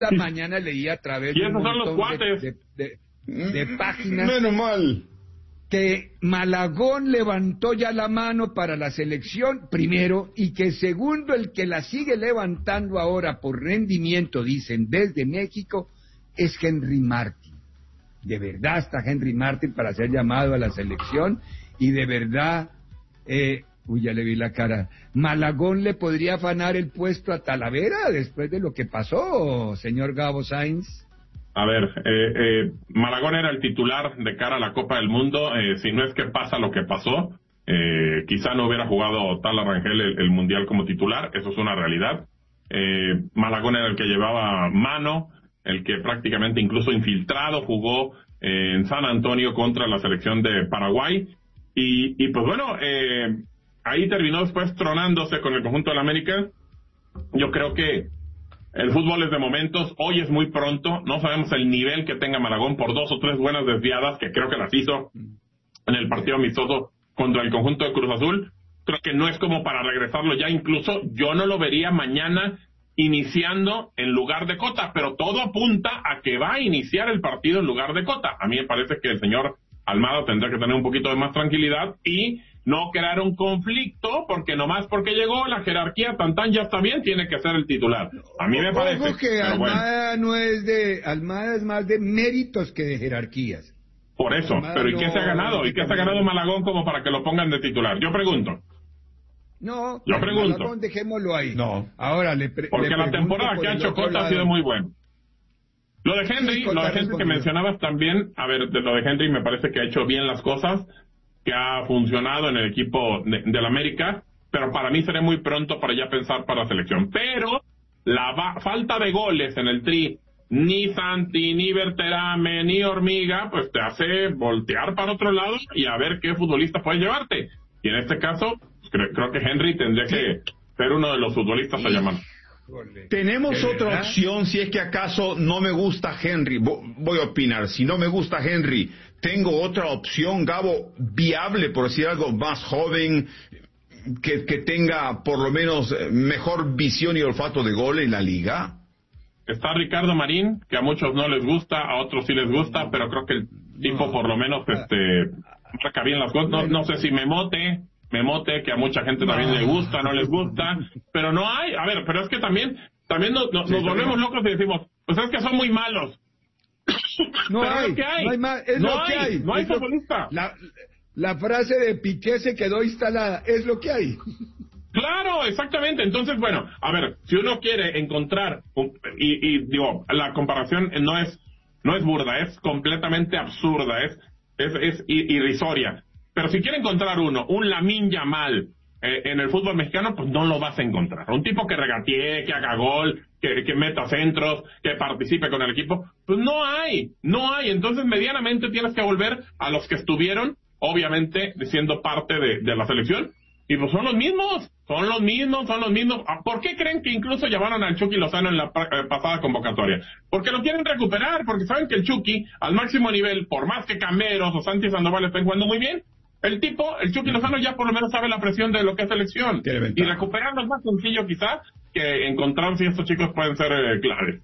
mañana leí a través y de esos un son los montón cuates de páginas Menos mal. que Malagón levantó ya la mano para la selección primero y que segundo el que la sigue levantando ahora por rendimiento, dicen desde México, es Henry Martin. De verdad está Henry Martin para ser llamado a la selección y de verdad, ya le vi la cara, Malagón le podría afanar el puesto a Talavera después de lo que pasó, señor Gabo Sainz. A ver, Malagón era el titular de cara a la Copa del Mundo. Si no es que pasa lo que pasó, quizá no hubiera jugado Tala Rangel el Mundial como titular, eso es una realidad. Malagón era el que llevaba mano, el que prácticamente incluso infiltrado jugó en San Antonio contra la selección de Paraguay. Y pues bueno, ahí terminó después tronándose con el conjunto de la América. Yo creo que el fútbol es de momentos, hoy es muy pronto, no sabemos el nivel que tenga Malagón por 2 o 3 buenas desviadas, que creo que las hizo en el partido amistoso contra el conjunto de Cruz Azul. Creo que no es como para regresarlo ya, incluso yo no lo vería mañana iniciando en lugar de Cota, pero todo apunta a que va a iniciar el partido en lugar de Cota. A mí me parece que el señor Almada tendrá que tener un poquito de más tranquilidad y no crear un conflicto, porque nomás porque llegó la jerarquía, Tantán ya está bien, tiene que ser el titular. A mí me parece. Ojo que Almada bueno, no es Almada es más de méritos que de jerarquías. Por eso, Almada pero ¿y qué se ha ganado? ¿Y qué se ha ganado Malagón como para que lo pongan de titular? Yo pregunto. No, yo pregunto. Malagón dejémoslo ahí. No. Ahora porque la temporada que ha hecho Cota ha sido muy buena. Lo de Henry, que mencionabas también, a ver, de lo de Henry me parece que ha hecho bien las cosas, que ha funcionado en el equipo de la América, pero para mí sería muy pronto para ya pensar para la selección. Pero la falta de goles en el Tri, ni Santi, ni Berterame, ni Hormiga, pues te hace voltear para otro lado y a ver qué futbolista puedes llevarte. Y en este caso, creo que Henry tendría que ser uno de los futbolistas a llamar. Tenemos otra opción si es que acaso no me gusta Henry. Voy a opinar. Si no me gusta Henry, tengo otra opción, Gabo, viable, por decir algo, más joven, que tenga por lo menos mejor visión y olfato de gol en la liga. Está Ricardo Marín, que a muchos no les gusta, a otros sí les gusta, pero creo que el tipo por lo menos saca bien las cosas. No sé si Memote, que a mucha gente también le gusta, no les gusta, pero no hay, a ver, pero es que también nos volvemos locos y decimos, pues es que son muy malos. No hay futbolista. La frase de Piqué se quedó instalada, es lo que hay. Claro, exactamente. Entonces, bueno, a ver, si uno quiere encontrar, y digo, la comparación no es burda, es completamente absurda, es irrisoria. Pero si quiere encontrar un Lamine Yamal en el fútbol mexicano, pues no lo vas a encontrar. Un tipo que regatee, que haga gol, que meta centros, que participe con el equipo, pues no hay. Entonces, medianamente tienes que volver a los que estuvieron, obviamente, siendo parte de la selección, y pues son los mismos. ¿Por qué creen que incluso llamaron al Chucky Lozano en la pasada convocatoria? Porque lo quieren recuperar, porque saben que el Chucky, al máximo nivel, por más que Cameros o Santi Sandoval estén jugando muy bien, el Chucky Lozano ya por lo menos sabe la presión de lo que es selección. Y recuperarlo es más sencillo quizás que encontrar si estos chicos pueden ser claves.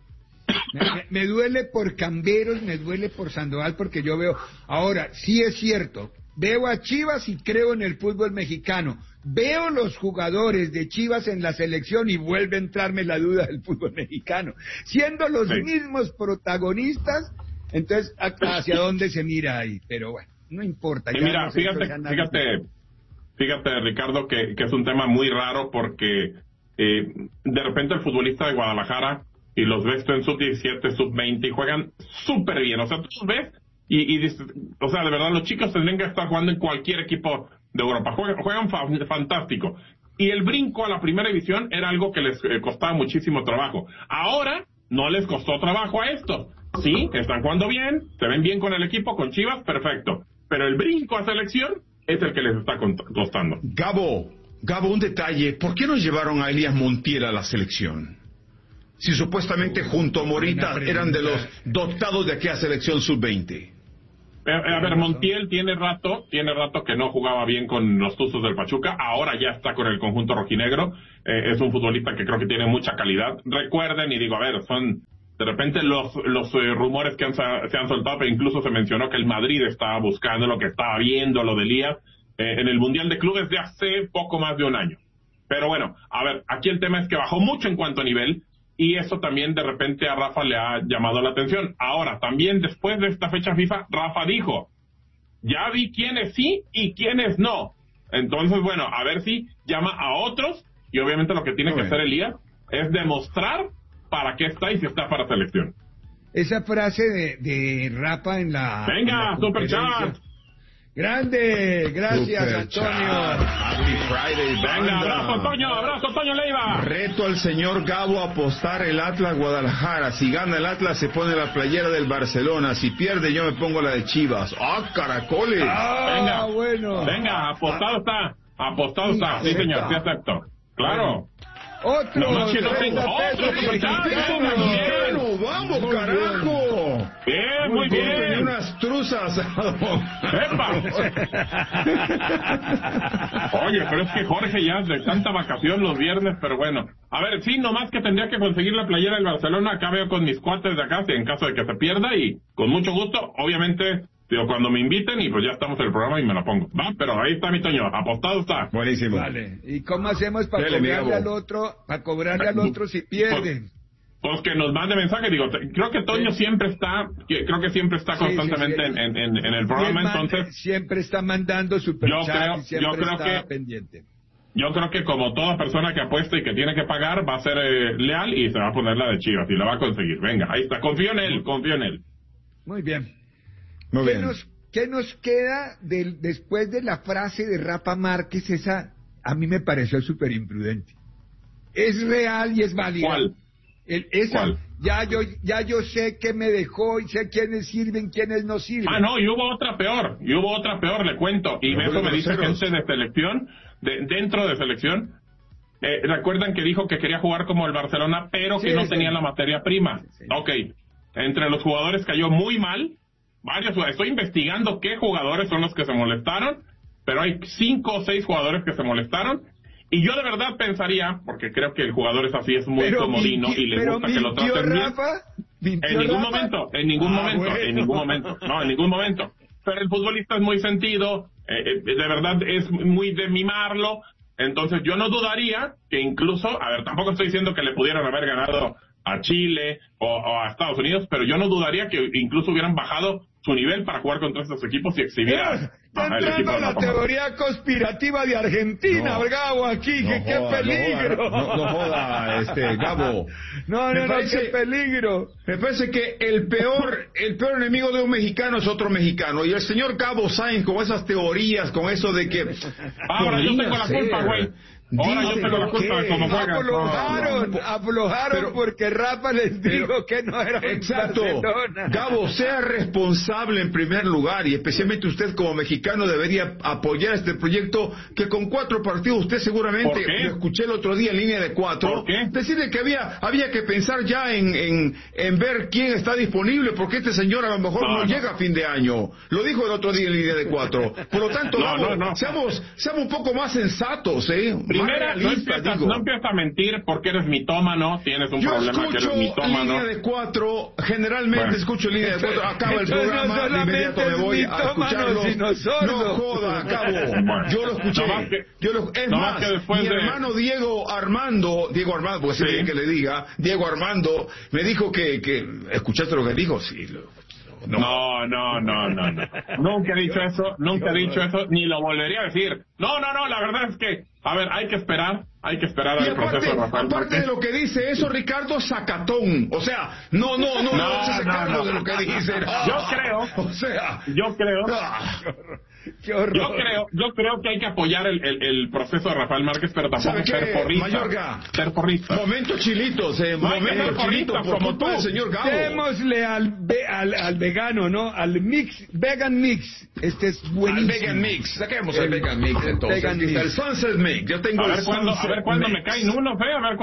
Me duele por Camberos, me duele por Sandoval, porque yo veo, ahora, sí es cierto, veo a Chivas y creo en el fútbol mexicano, veo los jugadores de Chivas en la selección y vuelve a entrarme la duda del fútbol mexicano, siendo los mismos protagonistas, entonces, ¿hacia dónde se mira ahí? Pero bueno, no importa. Y mira, fíjate, Ricardo, que es un tema muy raro porque de repente el futbolista de Guadalajara, y los ves tú en sub-17, sub-20, y juegan súper bien. O sea, tú los ves y dices, o sea, de verdad, los chicos tendrían que estar jugando en cualquier equipo de Europa. Juegan fantástico. Y el brinco a la primera división era algo que les costaba muchísimo trabajo. Ahora, no les costó trabajo a estos. Sí, están jugando bien, se ven bien con el equipo, con Chivas, perfecto. Pero el brinco a selección es el que les está costando. Gabo, un detalle. ¿Por qué no llevaron a Elías Montiel a la selección? Si supuestamente junto a Morita eran de los dotados de aquella selección sub-20. A ver, Montiel tiene rato que no jugaba bien con los Tuzos del Pachuca, ahora ya está con el conjunto rojinegro, es un futbolista que creo que tiene mucha calidad. Recuerden, y digo, a ver, son de repente los rumores que se han soltado, pero incluso se mencionó que el Madrid estaba buscando lo que estaba viendo, lo de Elías, en el Mundial de Clubes de hace poco más de un año. Pero bueno, a ver, aquí el tema es que bajó mucho en cuanto a nivel, y eso también de repente a Rafa le ha llamado la atención. Ahora, también después de esta fecha FIFA, Rafa dijo, ya vi quiénes sí y quiénes no. Entonces, bueno, a ver si llama a otros, y obviamente lo que tiene que hacer Elías es demostrar para qué está y si está para selección. Esa frase de Rafa en la... Venga, superchat. Grande, gracias, Antonio. Happy Friday, venga, abrazo, Toño Leiva. Reto al señor Gabo a apostar el Atlas Guadalajara. Si gana el Atlas se pone la playera del Barcelona. Si pierde yo me pongo la de Chivas. ¡Ah, caracoles! Venga, bueno. Venga, apostado está. Sí, señor, sí acepto. Claro. Otro. No, que no tengo. ¡Vamos, carajo! Bien, muy bien. Unas truzas. ¡Epa! Oye, pero es que Jorge ya de tanta vacación los viernes, pero bueno. A ver, sí, nomás que tendría que conseguir la playera del Barcelona. Acá veo con mis cuates de acá, en caso de que se pierda, y con mucho gusto, obviamente, digo, cuando me inviten, y pues ya estamos en el programa y me la pongo. Va, pero ahí está mi Toño, apostado está. Buenísimo. Vale. ¿Y cómo hacemos para cobrarle al otro si pierden? Pues que nos mande mensaje, digo, creo que Toño siempre está constantemente en el programa, entonces siempre está mandando superchat, yo creo que pendiente. Yo creo que como toda persona que apuesta y que tiene que pagar, va a ser leal y se va a poner la de Chivas y la va a conseguir. Venga, ahí está, confío en él. Muy bien. Muy bien. ¿Qué nos queda después de la frase de Rafa Márquez? Esa a mí me pareció súper imprudente. Es real y es válida. ¿Cuál? ¿Cuál? Ya yo sé que me dejó y sé quiénes sirven, quiénes no sirven. Ah, no, y hubo otra peor, le cuento. Y eso me dice gente de selección, dentro de selección. Recuerdan que dijo que quería jugar como el Barcelona, pero que no tenía la materia prima. Sí. Ok, entre los jugadores cayó muy mal. Estoy investigando qué jugadores son los que se molestaron, pero hay 5 o 6 jugadores que se molestaron. Y yo de verdad pensaría, porque creo que el jugador es así, es muy comodino y le gusta que lo traten bien. En ningún momento. Pero el futbolista es muy sentido, de verdad es muy de mimarlo. Entonces yo no dudaría que incluso, a ver, tampoco estoy diciendo que le pudieran haber ganado a Chile o a Estados Unidos, pero yo no dudaría que incluso hubieran bajado su nivel para jugar contra estos equipos y exhibir está entrando la teoría conspirativa de Argentina, Gabo, aquí, qué peligro. No joda, Gabo. Qué peligro. Me parece que el peor enemigo de un mexicano es otro mexicano. Y el señor Gabo Sainz, con esas teorías, con eso de que... Ahora yo tengo la culpa, güey. Ahora yo tengo la culpa de cómo juegan. Aflojaron porque Rafa les dijo que no era exacto. Barcelona. Gabo, sea responsable en primer lugar, y especialmente usted como mexicano debería apoyar este proyecto que con 4 partidos usted seguramente, lo escuché el otro día en línea de 4, decirle que había que pensar ya en ver quién está disponible, porque este señor a lo mejor no llega a fin de año. Lo dijo el otro día en línea de 4. Por lo tanto, seamos un poco más sensatos, Primera, no empiezas a mentir porque eres mitómano, tienes un problema que eres mitómano. Línea de 4, generalmente escucho línea de 4, acaba el programa, de inmediato me voy a escucharlo. No joda, acabo. Yo lo escuché. Es más, mi hermano Diego Armando, porque se bien que le diga, Diego Armando, me dijo que ¿escuchaste lo que dijo? Sí, No. Nunca he dicho eso, ni lo volvería a decir. No, la verdad es que, a ver, hay que esperar al proceso de Rafael. Aparte de lo que dice eso, Ricardo, sacatón. O sea, no se hace cargo de lo que dice. Yo creo. Qué horror. Yo creo que hay que apoyar el proceso de Rafael Márquez, pero tampoco ser porrista. Momento chilitos, momento chilitos, como tú, señor Gabo. Démosle al vegano, ¿no? Al vegan mix. Este es buenísimo. Al vegan mix. Saquemos el vegan mix, entonces. El Sunset Mix. Yo tengo a ver cuándo me caen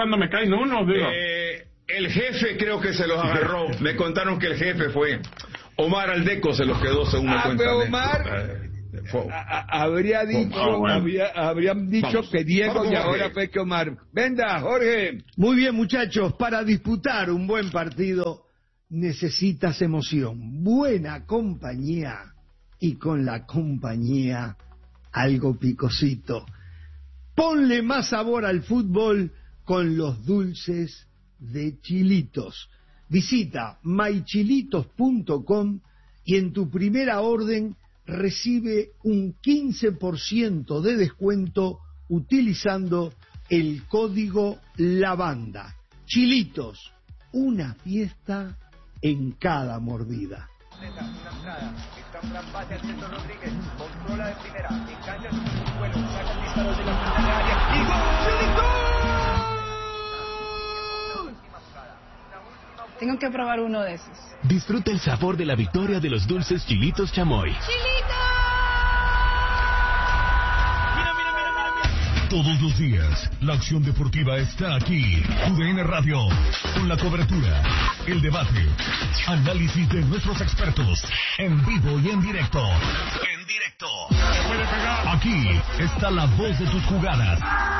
unos, digo. El jefe creo que se los agarró. Me contaron que el jefe fue. Omar Aldeco se los quedó según me cuentan. Omar habrían dicho que Diego y ahora fue que Omar. Venga, Jorge. Muy bien, muchachos, para disputar un buen partido necesitas emoción, buena compañía y con la compañía algo picosito. Ponle más sabor al fútbol con los dulces de Chilitos. Visita mychilitos.com y en tu primera orden recibe un 15% de descuento utilizando el código LAVANDA. Chilitos, una fiesta en cada mordida. Tengo que probar uno de esos. Disfruta el sabor de la victoria de los dulces Chilitos Chamoy. ¡Chilitos! Todos los días, la acción deportiva está aquí. UDN Radio, con la cobertura, el debate, análisis de nuestros expertos, en vivo y en directo. Aquí está la voz de tus jugadas.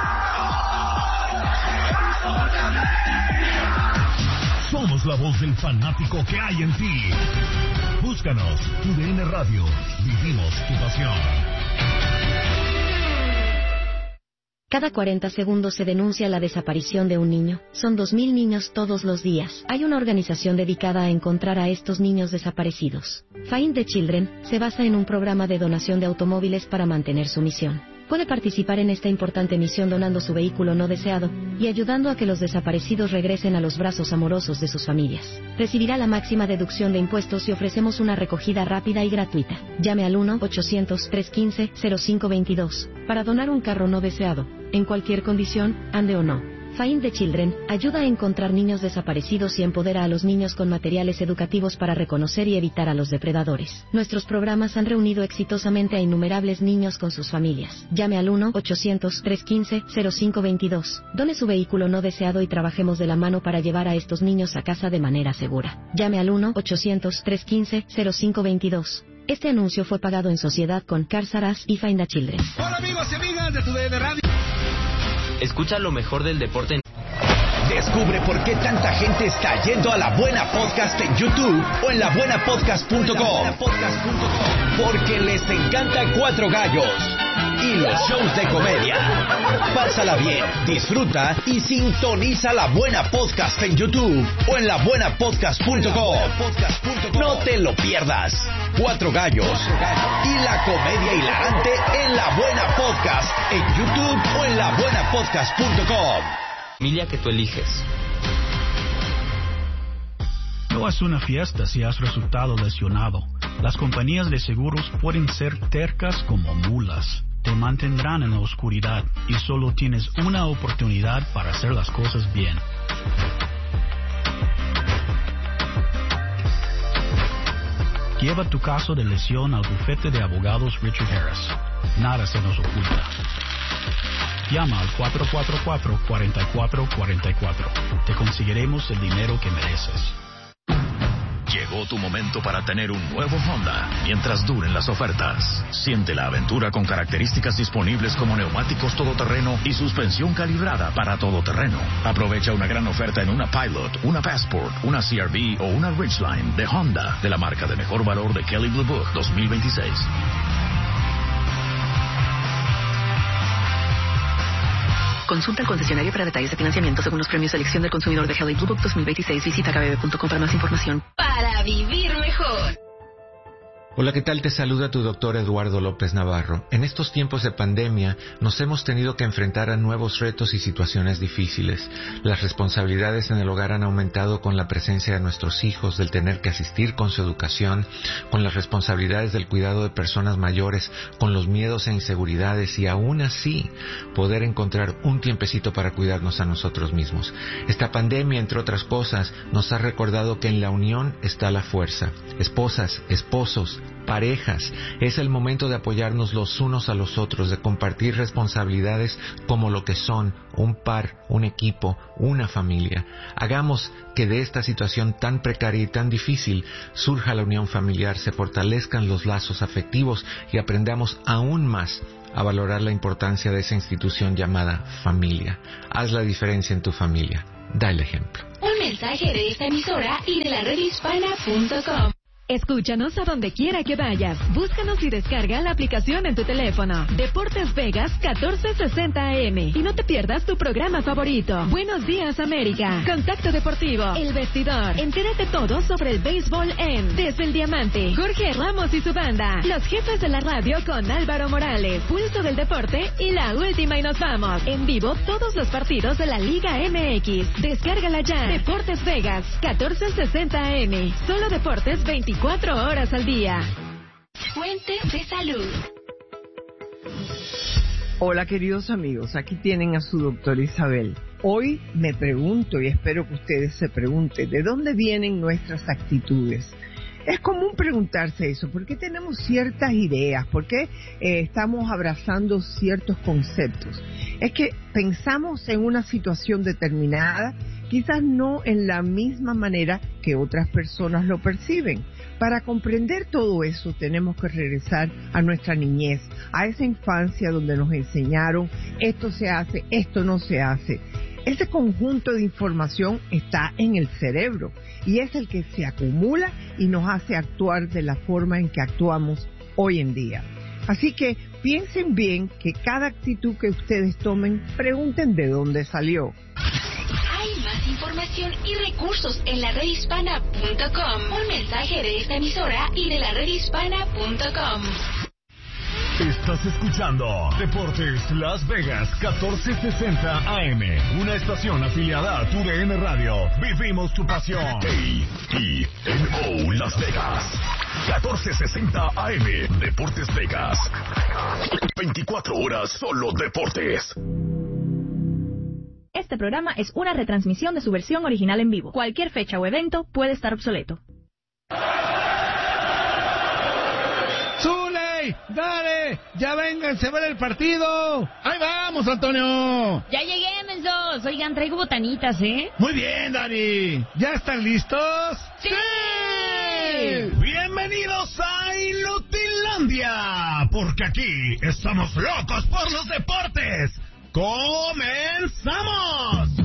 Somos la voz del fanático que hay en ti. Búscanos, UDN Radio. Vivimos tu pasión. Cada 40 segundos se denuncia la desaparición de un niño. Son 2.000 niños todos los días. Hay una organización dedicada a encontrar a estos niños desaparecidos. Find the Children se basa en un programa de donación de automóviles para mantener su misión. Puede participar en esta importante misión donando su vehículo no deseado y ayudando a que los desaparecidos regresen a los brazos amorosos de sus familias. Recibirá la máxima deducción de impuestos y ofrecemos una recogida rápida y gratuita. Llame al 1-800-315-0522 para donar un carro no deseado, en cualquier condición, ande o no. Find the Children ayuda a encontrar niños desaparecidos y empodera a los niños con materiales educativos para reconocer y evitar a los depredadores. Nuestros programas han reunido exitosamente a innumerables niños con sus familias. Llame al 1-800-315-0522. Done su vehículo no deseado y trabajemos de la mano para llevar a estos niños a casa de manera segura. Llame al 1-800-315-0522. Este anuncio fue pagado en sociedad con Cars R Us y Find the Children. Hola amigos y amigas de UDN Radio. Escucha lo mejor del deporte. Descubre por qué tanta gente está yendo a La Buena Podcast en YouTube o en labuenapodcast.com. Porque les encanta Cuatro Gallos y los shows de comedia. Pásala bien, disfruta y sintoniza La Buena Podcast en YouTube o en labuenapodcast.com. No te lo pierdas. Cuatro Gallos y la comedia hilarante en La Buena Podcast en YouTube o en labuenapodcast.com. Familia que tú eliges. No es una fiesta si has resultado lesionado. Las compañías de seguros pueden ser tercas como mulas. Te mantendrán en la oscuridad y solo tienes una oportunidad para hacer las cosas bien. Lleva tu caso de lesión al bufete de abogados Richard Harris. Nada se nos oculta. Llama al 444-4444. Te conseguiremos el dinero que mereces. Llegó tu momento para tener un nuevo Honda mientras duren las ofertas. Siente la aventura con características disponibles como neumáticos todoterreno y suspensión calibrada para todoterreno. Aprovecha una gran oferta en una Pilot, una Passport, una CR-V o una Ridgeline de Honda, de la marca de mejor valor de Kelley Blue Book 2026. Consulta al concesionario para detalles de financiamiento según los premios Selección del Consumidor de Kelley Blue Book 2026. Visita kbb.com para más información. Para vivir mejor. Hola, ¿qué tal? Te saluda tu doctor Eduardo López Navarro. En estos tiempos de pandemia nos hemos tenido que enfrentar a nuevos retos y situaciones difíciles. Las responsabilidades en el hogar han aumentado con la presencia de nuestros hijos, del tener que asistir con su educación, con las responsabilidades del cuidado de personas mayores, con los miedos e inseguridades y aún así poder encontrar un tiempecito para cuidarnos a nosotros mismos. Esta pandemia, entre otras cosas, nos ha recordado que en la unión está la fuerza. Esposas, esposos, parejas. Es el momento de apoyarnos los unos a los otros, de compartir responsabilidades como lo que son, un par, un equipo, una familia. Hagamos que de esta situación tan precaria y tan difícil surja la unión familiar, se fortalezcan los lazos afectivos y aprendamos aún más a valorar la importancia de esa institución llamada familia. Haz la diferencia en tu familia. Da el ejemplo. Un mensaje de esta emisora y de la redhispana.com. Escúchanos a donde quiera que vayas. Búscanos y descarga la aplicación en tu teléfono. Deportes Vegas 1460 AM. Y no te pierdas tu programa favorito. Buenos días, América. Contacto Deportivo. El Vestidor. Entérate todo sobre el béisbol en Desde el Diamante. Jorge Ramos y su banda. Los Jefes de la Radio con Álvaro Morales. Pulso del Deporte y La Última y Nos Vamos. En vivo todos los partidos de la Liga MX. Descárgala ya. Deportes Vegas 1460 AM. Solo deportes 24 horas al día. Fuentes de salud. Hola, queridos amigos, aquí tienen a su doctora Isabel. Hoy me pregunto, y espero que ustedes se pregunten, ¿de dónde vienen nuestras actitudes? Es común preguntarse eso, ¿por qué tenemos ciertas ideas? ¿Por qué estamos abrazando ciertos conceptos? Es que pensamos en una situación determinada, quizás no en la misma manera que otras personas lo perciben. Para comprender todo eso tenemos que regresar a nuestra niñez, a esa infancia donde nos enseñaron esto se hace, esto no se hace. Ese conjunto de información está en el cerebro y es el que se acumula y nos hace actuar de la forma en que actuamos hoy en día. Así que piensen bien que cada actitud que ustedes tomen, pregunten de dónde salió. Hay más información y recursos en la redhispana.com. Un mensaje de esta emisora y de la redhispana.com. Estás escuchando Deportes Las Vegas 1460 AM, una estación afiliada a TUDN Radio. Vivimos tu pasión. KENO Las Vegas 1460 AM, Deportes Vegas. 24 horas solo deportes. Este programa es una retransmisión de su versión original en vivo. Cualquier fecha o evento puede estar obsoleto. ¡Zuley! ¡Dale! ¡Ya vénganse a ver el partido! ¡Ahí vamos, Antonio! Ya llegué, mensos. Oigan, traigo botanitas, ¿eh? Muy bien, Dani. ¿Ya están listos? ¡Sí! Bienvenidos a Inutilandia, porque aquí estamos locos por los deportes. ¡Comenzamos!